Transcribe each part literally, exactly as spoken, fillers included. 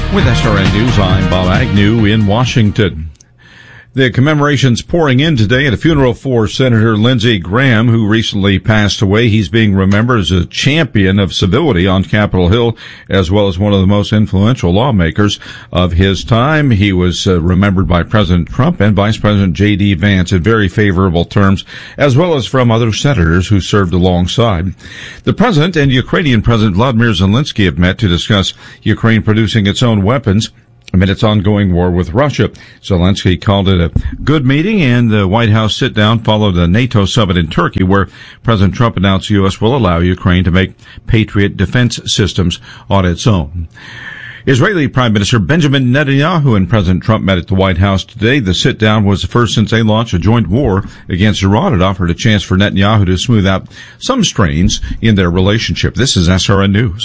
With S R N News, I'm Bob Agnew in Washington. The commemorations pouring in today at a funeral for Senator Lindsey Graham, who recently passed away. He's being remembered as a champion of civility on Capitol Hill, as well as one of the most influential lawmakers of his time. He was uh, remembered by President Trump and Vice President J D. Vance in very favorable terms, as well as from other senators who served alongside. The president and Ukrainian President Vladimir Zelensky have met to discuss Ukraine producing its own weapons amid its ongoing war with Russia. Zelensky called it a good meeting, and the White House sit-down followed the NATO summit in Turkey, where President Trump announced the U S will allow Ukraine to make Patriot defense systems on its own. Israeli Prime Minister Benjamin Netanyahu and President Trump met at the White House today. The sit-down was the first since they launched a joint war against Iran. It offered a chance for Netanyahu to smooth out some strains in their relationship. This is S R N News.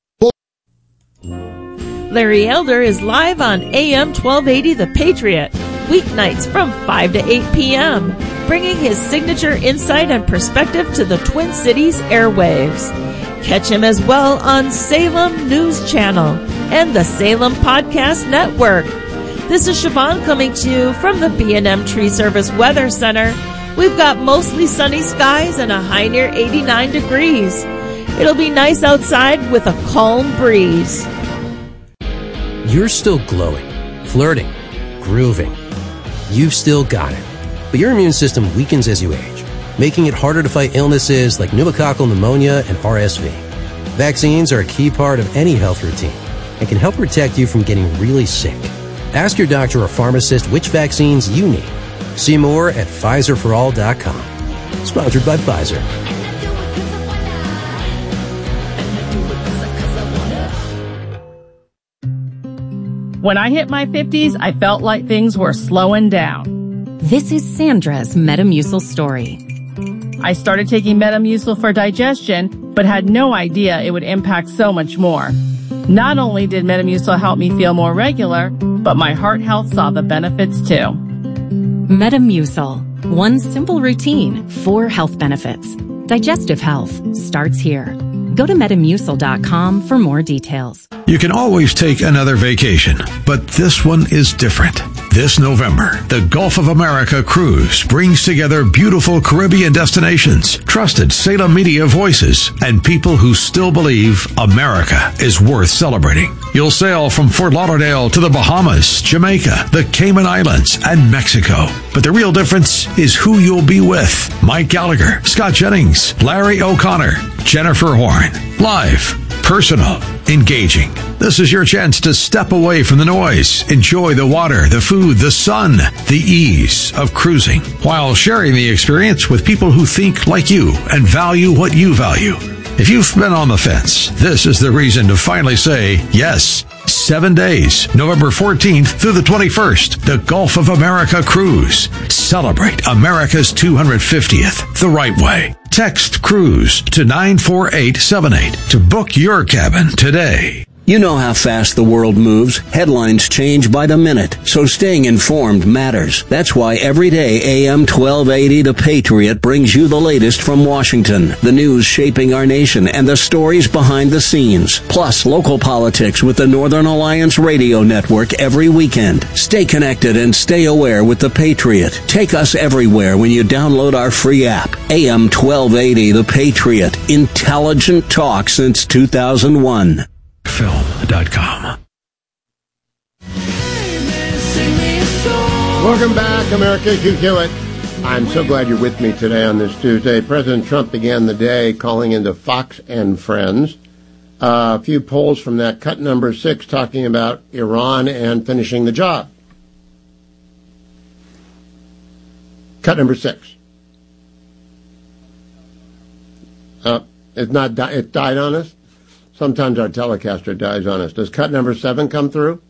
Larry Elder is live on A M twelve eighty The Patriot, weeknights from five to eight p.m., bringing his signature insight and perspective to the Twin Cities airwaves. Catch him as well on Salem News Channel and the Salem Podcast Network. This is Siobhan coming to you from the B and M Tree Service Weather Center. We've got mostly sunny skies and a high near eighty-nine degrees. It'll be nice outside with a calm breeze. You're still glowing, flirting, grooving. You've still got it. But your immune system weakens as you age, making it harder to fight illnesses like pneumococcal pneumonia and R S V. Vaccines are a key part of any health routine and can help protect you from getting really sick. Ask your doctor or pharmacist which vaccines you need. See more at Pfizer for all dot com. Sponsored by Pfizer. When I hit my fifties, I felt like things were slowing down. This is Sandra's Metamucil story. I started taking Metamucil for digestion, but had no idea it would impact so much more. Not only did Metamucil help me feel more regular, but my heart health saw the benefits too. Metamucil. One simple routine, four health benefits. Digestive health starts here. Go to Metamucil dot com for more details. You can always take another vacation, but this one is different. This November, the Gulf of America Cruise brings together beautiful Caribbean destinations, trusted Salem media voices, and people who still believe America is worth celebrating. You'll sail from Fort Lauderdale to the Bahamas, Jamaica, the Cayman Islands, and Mexico. But the real difference is who you'll be with. Mike Gallagher, Scott Jennings, Larry O'Connor, Jennifer Horn. Live, personal, engaging. This is your chance to step away from the noise, enjoy the water, the food, the sun, the ease of cruising, while sharing the experience with people who think like you and value what you value. If you've been on the fence, this is the reason to finally say yes. Seven days, November fourteenth through the twenty-first, the Gulf of America Cruise. Celebrate America's two hundred fiftieth the right way. Text CRUISE to nine four eight seven eight to book your cabin today. You know how fast the world moves. Headlines change by the minute, so staying informed matters. That's why every day A M twelve eighty The Patriot brings you the latest from Washington, the news shaping our nation, and the stories behind the scenes. Plus, local politics with the Northern Alliance Radio Network every weekend. Stay connected and stay aware with The Patriot. Take us everywhere when you download our free app. A M twelve eighty The Patriot. Intelligent talk since two thousand one. Film dot com. Welcome back, America. You do it. I'm so glad you're with me today on this Tuesday. President Trump began the day calling into Fox and Friends. Uh, a few polls from that, cut number six, talking about Iran and finishing the job. Cut number six. Uh, it's not. Di- it died on us. Sometimes our Telecaster dies on us. Does cut number seven come through?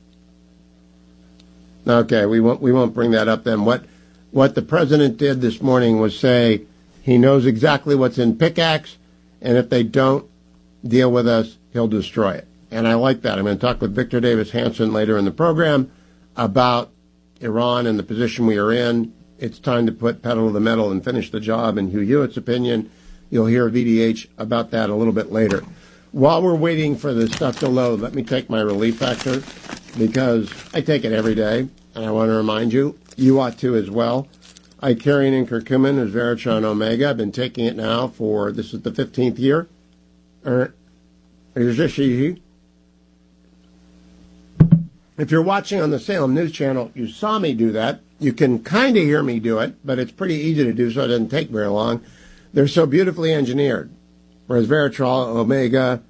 Okay, we won't we won't bring that up then. What what the president did this morning was say he knows exactly what's in pickaxe, and if they don't deal with us, he'll destroy it. And I like that. I'm going to talk with Victor Davis Hanson later in the program about Iran and the position we are in. It's time to put pedal to the metal and finish the job, in Hugh Hewitt's opinion. You'll hear V D H about that a little bit later. While we're waiting for the stuff to load, let me take my relief factor because I take it every day, and I want to remind you, you ought to as well. Icarian and curcumin is Veratron Omega. I've been taking it now for, this is the fifteenth year. Er, If you're watching on the Salem News Channel, you saw me do that. You can kind of hear me do it, but it's pretty easy to do, so it doesn't take very long. They're so beautifully engineered. Whereas Veratron Omega,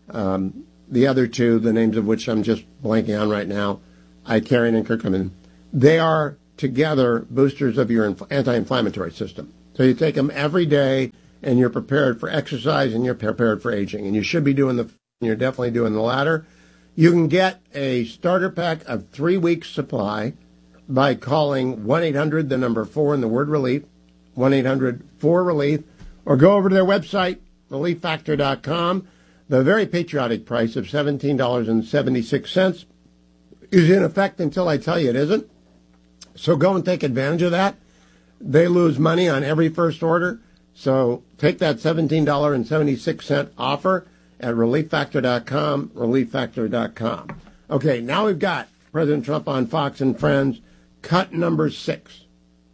um, the other two, the names of which I'm just blanking on right now, Icarian and curcumin, they are together boosters of your inf- anti-inflammatory system. So you take them every day, and you're prepared for exercise, and you're prepared for aging. And you should be doing the, you're definitely doing the latter. You can get a starter pack of three weeks supply by calling one eight hundred, the number four, and the word relief, one eight hundred four relief, or go over to their website, relief factor dot com. The very patriotic price of seventeen dollars and seventy-six cents is in effect until I tell you it isn't. So go and take advantage of that. They lose money on every first order. So take that seventeen dollars and seventy-six cents offer at relief factor dot com, relief factor dot com. Okay, now we've got President Trump on Fox and Friends, cut number six.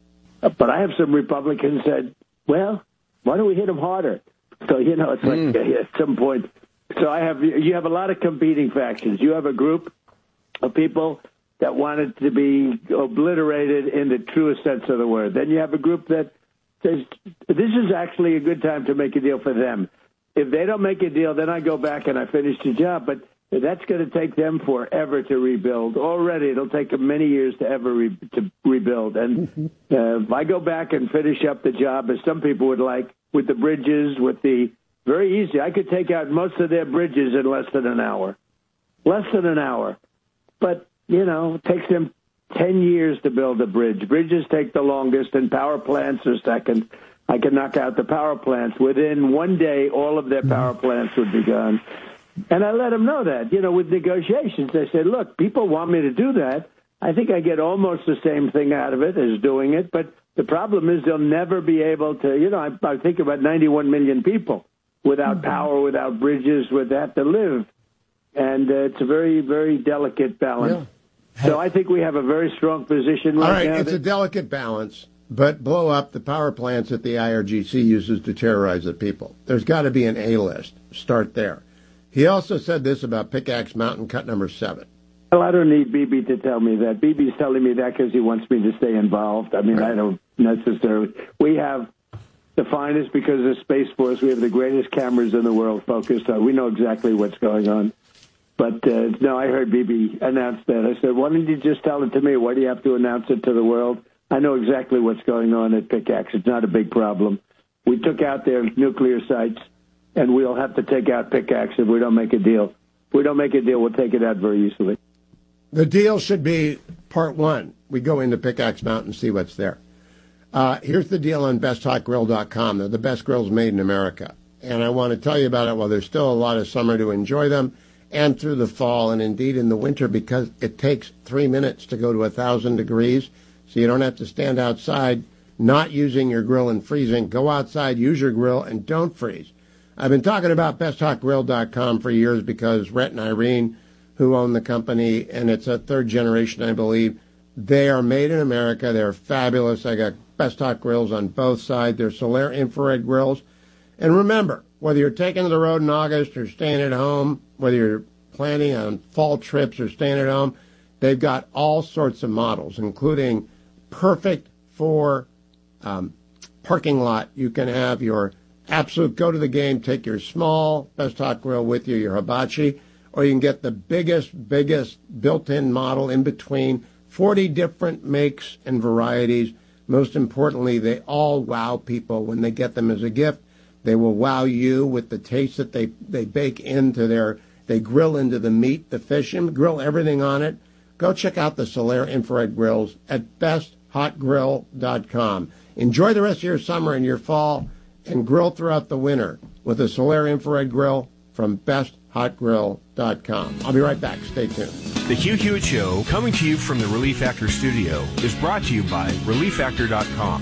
But I have some Republicans said, well, why don't we hit them harder? So, you know, it's like mm. at some point. So I have you have a lot of competing factions. You have a group of people that wanted to be obliterated in the truest sense of the word. Then you have a group that says this is actually a good time to make a deal for them. If they don't make a deal, then I go back and I finish the job. But that's going to take them forever to rebuild. Already, it'll take them many years to ever re- to rebuild. And uh, if I go back and finish up the job, as some people would like, with the bridges, with the very easy, I could take out most of their bridges in less than an hour. Less than an hour. But, you know, it takes them ten years to build a bridge. Bridges take the longest, and power plants are second. I can knock out the power plants. Within one day, all of their power plants would be gone. And I let them know that, you know, with negotiations. I said, look, people want me to do that. I think I get almost the same thing out of it as doing it. But the problem is they'll never be able to, you know, I, I think about ninety-one million people without power, without bridges, with that to live. And uh, it's a very, very delicate balance. Yeah. So I think we have a very strong position right, All right, now. It's that- a delicate balance, but blow up the power plants that the I R G C uses to terrorize the people. There's got to be an A list. Start there. He also said this about Pickaxe Mountain, cut number seven. Well, I don't need Bibi to tell me that. Bibi's telling me that because he wants me to stay involved. I mean, right. I don't necessarily. We have the finest, because of Space Force, we have the greatest cameras in the world focused on. We know exactly what's going on. But, uh, no, I heard Bibi announce that. I said, why didn't you just tell it to me? Why do you have to announce it to the world? I know exactly what's going on at Pickaxe. It's not a big problem. We took out their nuclear sites, and we'll have to take out Pickaxe if we don't make a deal. If we don't make a deal, we'll take it out very easily. The deal should be part one. We go into Pickaxe Mountain and see what's there. Uh, here's the deal on best hot grill dot com. They're the best grills made in America. And I want to tell you about it while there's still a lot of summer to enjoy them, and through the fall, and indeed in the winter, because it takes three minutes to go to one thousand degrees, so you don't have to stand outside not using your grill and freezing. Go outside, use your grill, and don't freeze. I've been talking about best hot grill dot com for years because Rhett and Irene, who own the company, and it's a third generation, I believe, they are made in America. They're fabulous. I got Best Hot Grills on both sides. They're Solaire infrared grills. And remember, whether you're taking to the road in August or staying at home, whether you're planning on fall trips or staying at home, they've got all sorts of models, including perfect for um, parking lot. You can have your absolute go to the game, take your small Best Hot Grill with you, your hibachi, or you can get the biggest, biggest built-in model in between, forty different makes and varieties. Most importantly, they all wow people when they get them as a gift. They will wow you with the taste that they, they bake into their, they grill into the meat, the fish, and grill everything on it. Go check out the Solaire infrared grills at best hot grill dot com. Enjoy the rest of your summer and your fall, and grill throughout the winter with a Solaire infrared grill from best hot grill dot com. I'll be right back. Stay tuned. The Hugh Hewitt Show, coming to you from the Relief Factor studio, is brought to you by relief factor dot com.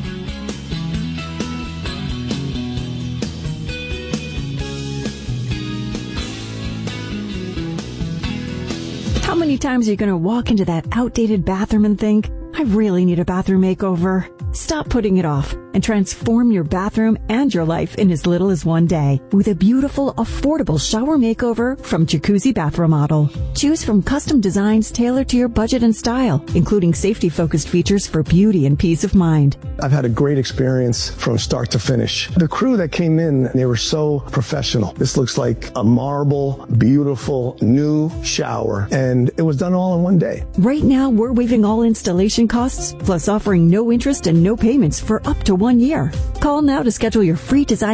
How many times are you going to walk into that outdated bathroom and think, I really need a bathroom makeover? Stop putting it off and transform your bathroom and your life in as little as one day with a beautiful, affordable shower makeover from Jacuzzi Bath Remodel. Choose from custom designs tailored to your budget and style, including safety-focused features for beauty and peace of mind. I've had a great experience from start to finish. The crew that came in, they were so professional. This looks like a marble, beautiful, new shower, and it was done all in one day. Right now, we're waiving all installation costs, plus offering no interest and no payments for up to one year. Call now to schedule your free design